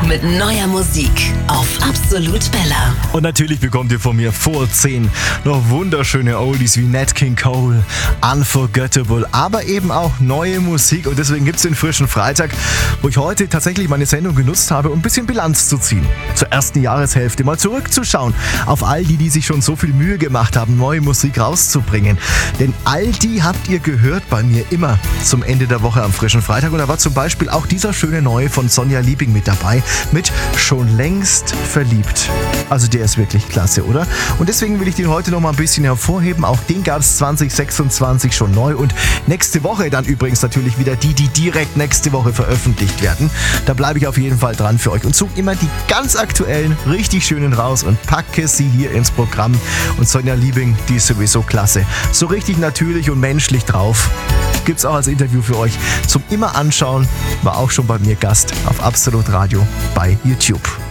mit neuer Musik auf Absolut Bella. Und natürlich bekommt ihr von mir vor 10 noch wunderschöne Oldies wie Nat King Cole, Unforgettable, aber eben auch neue Musik. Und deswegen gibt es den frischen Freitag, wo ich heute tatsächlich meine Sendung genutzt habe, um ein bisschen Bilanz zu ziehen. Zur ersten Jahreshälfte mal zurückzuschauen auf all die sich schon so viel Mühe gemacht haben, neue Musik rauszubringen. Denn all die habt ihr gehört bei mir immer zum Ende der Woche am frischen Freitag. Und da war zum Beispiel auch dieser schöne neue von Sonja Liebing mit dabei, mit Schon längst verliebt. Also der ist wirklich klasse, oder? Und deswegen will ich den heute noch mal ein bisschen hervorheben. Auch den gab es 2026 schon neu. Und nächste Woche dann übrigens natürlich wieder die direkt nächste Woche veröffentlicht werden. Da bleibe ich auf jeden Fall dran für euch und suche immer die ganz aktuellen, richtig schönen raus und packe sie hier ins Programm. Und Sonja Liebing, die ist sowieso klasse. So richtig natürlich und menschlich drauf. Gibt's auch als Interview für euch zum immer anschauen. War auch schon bei mir Gast auf Absolut Radio bei YouTube.